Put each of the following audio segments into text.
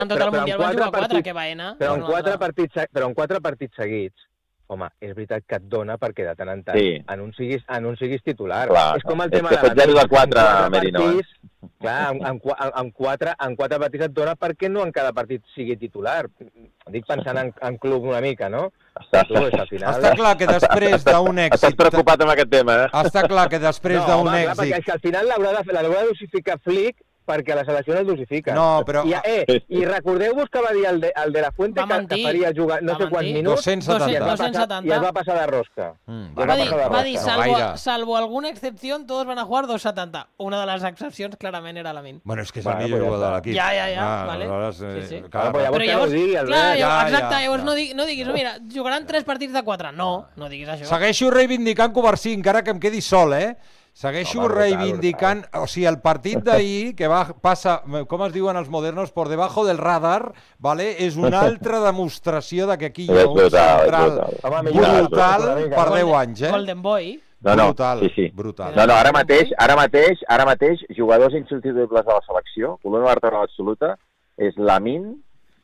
En tot el Mundial van jugar 4, que vaena. Però en 4 partits seguits, home, és veritat que et dona perquè de tant en tant en un siguis titular. Clar, és com el tema de la 0 de 4, Merino. Clar, en 4 partits et dona perquè no en cada partit sigui titular. Dic pensant en club una mica, no? Està clar que després d'un èxit... Estàs preocupat amb aquest tema, eh? Està clar que després d'un èxit... No, perquè al final l'haurà de dosificar Flick perquè la selecció no es dosifica. No, però... I recordeu-vos que va dir el de la Fuente que faria jugar no sé quants minuts 270. I es va passar de rosca. Va dir, salvo alguna excepción, todos van a jugar 270. Una de les excepcions clarament era Lamin. Bueno, és que és el millor jugador de l'equip. Ja, vale. Però llavors, exacte, llavors no diguis, mira, jugaran 3 partits de 4. No diguis això. Segueixo reivindicant Covarsí, encara que em quedi sol, Segueixo reivindicant, o sigui, el partit d'ahir, que passa, com es diuen els modernos, por debajo del radar, vale? És una altra demostració de que aquí hi ha un central brutal per 10 anys, Golden Boy. Brutal. No, ara mateix, jugadors insubstituibles de la selecció, columna vertebral absoluta, és Lamin,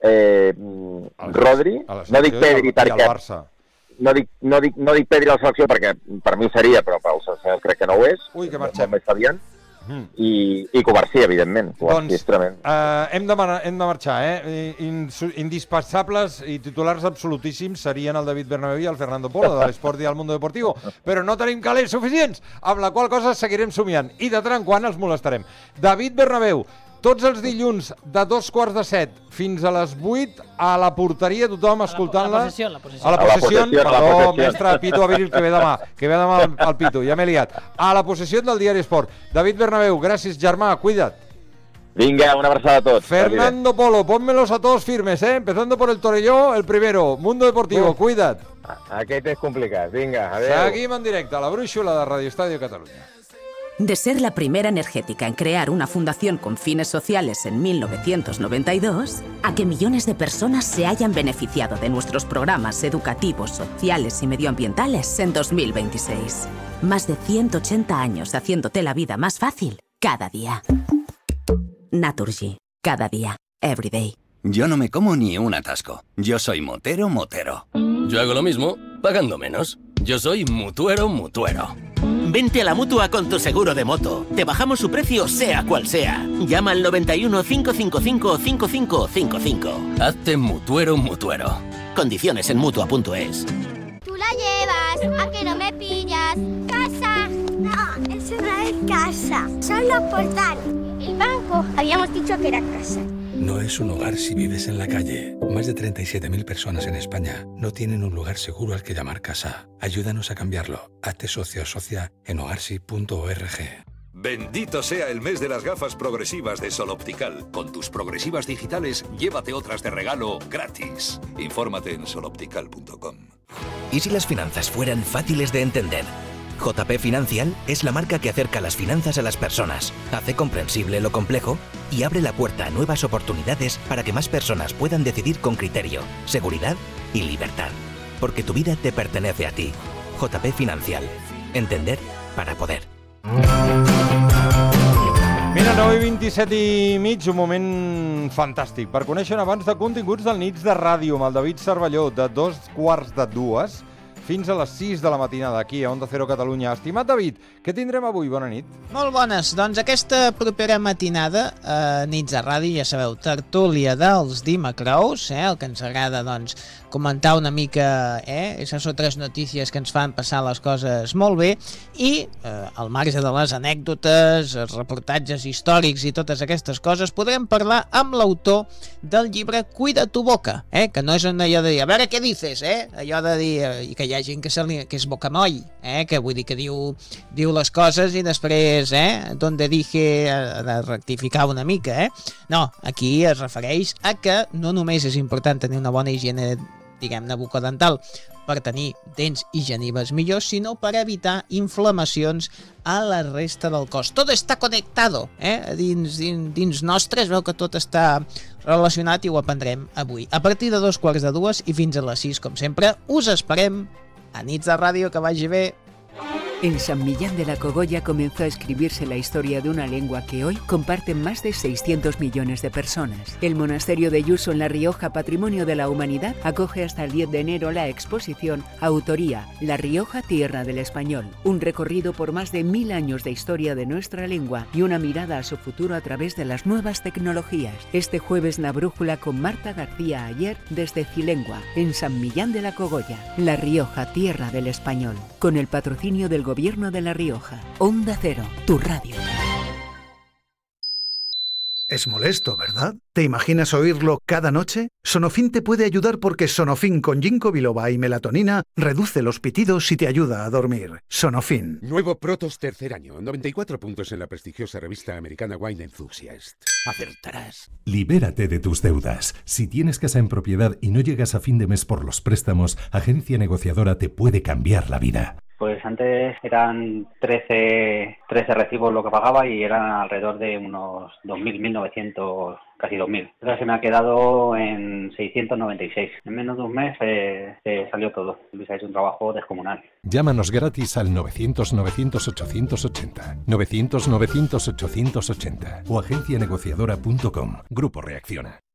Rodri, no dic Pedri perquè... No dic Pedri a la selecció perquè per mi seria, però per la selecció crec que no ho és. Ui, que marxem. I Covarsí, evidentment. Doncs hem de marxar, Indispensables i titulars absolutíssims serien el David Bernabéu i el Fernando Polo, de l'Esport i el Mundo Deportivo, però no tenim calés suficients, amb la qual cosa seguirem somiant i de tant en quant els molestarem. David Bernabéu, tots els dilluns de 6:45 fins a les 8 a la porteria, tothom escoltant-la. A la possessió, perdó, mestre Pito Abril, que ve demà al Pito, ja m'he liat. A la possessió del Diari Esport. David Bernabéu, gràcies, germà, cuida't. Vinga, una abraçada a tots. Fernando Polo, pónmelos a todos firmes, empezando por el Torelló, el primero. Mundo Deportivo, cuida't. Aquest és complicat, vinga, adéu. Seguim en directe a la brúixola de Radio Estadio Cataluña. De ser la primera energética en crear una fundación con fines sociales en 1992, a que millones de personas se hayan beneficiado de nuestros programas educativos, sociales y medioambientales en 2026. Más de 180 años haciéndote la vida más fácil cada día. Naturgy. Cada día. Every day. Yo no me como ni un atasco. Yo soy motero. Yo hago lo mismo, pagando menos. Yo soy mutuero. Vente a la Mutua con tu seguro de moto. Te bajamos su precio sea cual sea. Llama al 91 555 5555. Hazte mutuero. Condiciones en Mutua.es. Tú la llevas, a que no me pillas. ¡Casa! No, eso no es casa. Son los portales. El banco, habíamos dicho que era casa. No es un hogar si vives en la calle. Más de 37.000 personas en España no tienen un lugar seguro al que llamar casa. Ayúdanos a cambiarlo. Hazte socio o socia en hogarsi.org. Bendito sea el mes de las gafas progresivas de Sol Optical. Con tus progresivas digitales, llévate otras de regalo gratis. Infórmate en soloptical.com. ¿Y si las finanzas fueran fáciles de entender? JP Financial es la marca que acerca las finanzas a las personas, hace comprensible lo complejo y abre la puerta a nuevas oportunidades para que más personas puedan decidir con criterio, seguridad y libertad. Porque tu vida te pertenece a ti. JP Financial. Entender para poder. Mira, 9:27:30, un moment fantàstic per conèixer abans de continguts del Nits de Ràdio amb el David Cervelló de 2:15 fins a les 6 de la matinada aquí a Onda Cero Catalunya. Estimat David, què tindrem avui? Bona nit. Molt bones. Doncs aquesta propera matinada a Nits de Ràdio, ja sabeu, tertúlia dels dimecrous, el que ens agrada, doncs, comentar una mica, esas otras notícies que ens fan passar les coses molt bé i, al marge de les anècdotes, els reportatges històrics i totes aquestes coses, podrem parlar amb l'autor del llibre Cuida tu boca, que no és allò de dir, a veure què dices, allò de dir, i que hi ha gent que és bocamoll, que vull dir que diu les coses i després, donde dije, de rectificar una mica, No, aquí es refereix a que no només és important tenir una bona higiene, diguem-ne, bucodental per tenir dents i genives millors, sinó per evitar inflamacions a la resta del cos. Tot està connectado, dins nostre es veu que tot està relacionat i ho aprendrem avui. A partir de 2:15 i fins a les 6, com sempre, us esperem a Nits de Ràdio, que vagi bé. En San Millán de la Cogolla comenzó a escribirse la historia de una lengua que hoy comparten más de 600 millones de personas. El monasterio de Yuso en La Rioja, Patrimonio de la Humanidad, acoge hasta el 10 de enero la exposición Autoría, La Rioja, Tierra del Español. Un recorrido por más de 1000 años de historia de nuestra lengua y una mirada a su futuro a través de las nuevas tecnologías. Este jueves La Brújula con Marta García Ayer desde Cilengua, en San Millán de la Cogolla. La Rioja, Tierra del Español. Con el patrocinio del Gobierno de La Rioja. Onda Cero, tu radio. Es molesto, ¿verdad? ¿Te imaginas oírlo cada noche? Sonofin te puede ayudar porque Sonofin con ginkgo biloba y melatonina reduce los pitidos y te ayuda a dormir. Sonofin. Nuevo Protos tercer año, 94 puntos en la prestigiosa revista americana Wine Enthusiast. Acertarás. Libérate de tus deudas. Si tienes casa en propiedad y no llegas a fin de mes por los préstamos, Agencia Negociadora te puede cambiar la vida. Pues antes eran 13 recibos lo que pagaba y eran alrededor de unos 2.000, 1.900, casi 2.000. Ahora se me ha quedado en 696. En menos de un mes salió todo. Luis ha hecho un trabajo descomunal. Llámanos gratis al 900-900-880, 900-900-880 o agencianegociadora.com. Grupo Reacciona.